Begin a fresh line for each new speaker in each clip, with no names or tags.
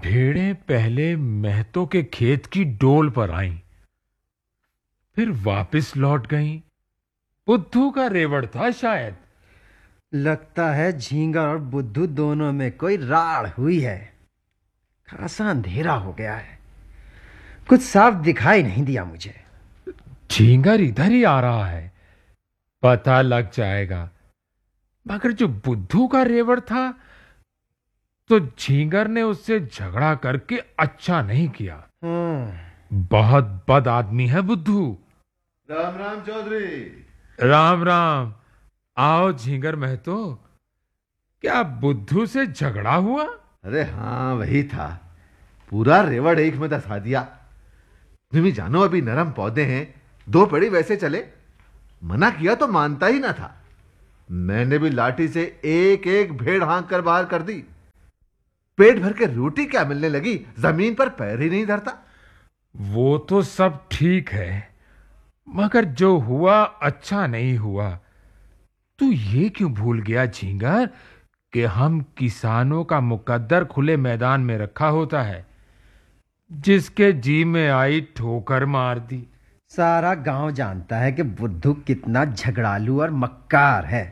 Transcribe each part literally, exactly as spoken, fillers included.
भेड़ें पहले महतो के खेत की डोल पर आईं, फिर वापस लौट गईं। बुद्धू का रेवड़ था शायद।
लगता है झींगा और बुद्धू दोनों में कोई राड़ हुई है। खासा अंधेरा हो गया है, कुछ साफ दिखाई नहीं दिया मुझे।
झींगर इधर ही आ रहा है, पता लग जाएगा। मगर जो बुद्धू का रेवड़ था, तो झींगर ने उससे झगड़ा करके अच्छा नहीं किया।
हम्म।
बहुत बद आदमी है बुद्धू।
राम राम चौधरी।
राम राम। आओ झींगर महतो, क्या बुद्धू से झगड़ा हुआ?
अरे हाँ, वही था। पूरा रेवड़ एक में दसा दिया। तुम भी जानो, अभी नरम पौधे हैं, दो पेड़ी वैसे चले। मना किया तो मानता ही ना था। मैंने भी लाठी से एक एक भेड़ हाँक कर बाहर कर दी। पेट भर के रोटी क्या मिलने लगी, जमीन पर पैर ही नहीं धरता।
वो तो सब ठीक है, मगर जो हुआ अच्छा नहीं हुआ। तू ये क्यों भूल गया झींगर कि हम किसानों का मुकद्दर खुले मैदान में रखा होता है। जिसके जी में आई ठोकर मार दी।
सारा गांव जानता है कि बुद्धू कितना झगड़ालू और मक्कार है।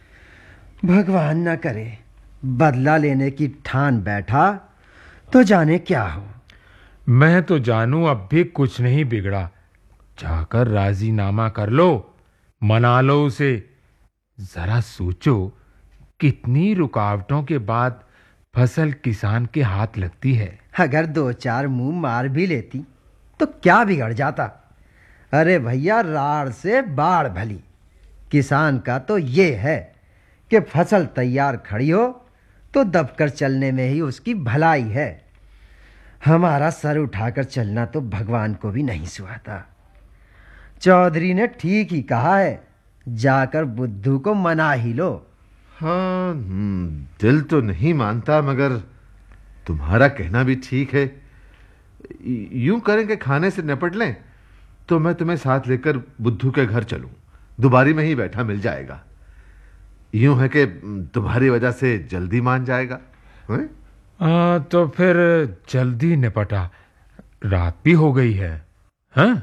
भगवान न करे बदला लेने की ठान बैठा तो जाने क्या हो।
मैं तो जानू अब भी कुछ नहीं बिगड़ा। जाकर राजीनामा कर लो, मना लो उसे। जरा सोचो, कितनी रुकावटों के बाद फसल किसान के हाथ लगती है।
अगर दो चार मुंह मार भी लेती तो क्या बिगड़ जाता। अरे भैया, राड़ से बाढ़ भली। किसान का तो ये है कि फसल तैयार खड़ी हो तो दबकर चलने में ही उसकी भलाई है। हमारा सर उठाकर चलना तो भगवान को भी नहीं सुहाता। चौधरी ने ठीक ही कहा है, जाकर बुद्धू को मना ही लो।
हाँ, हम्म, दिल तो नहीं मानता, मगर तुम्हारा कहना भी ठीक है। यूं करें कि खाने से निपट लें, तो मैं तुम्हें साथ लेकर बुद्धू के घर चलूं। दुबारी में ही बैठा मिल जाएगा। यूं है कि तुम्हारी वजह से जल्दी मान जाएगा। हैं?
आ, तो फिर जल्दी निपटा, रात भी हो गई है। हाँ?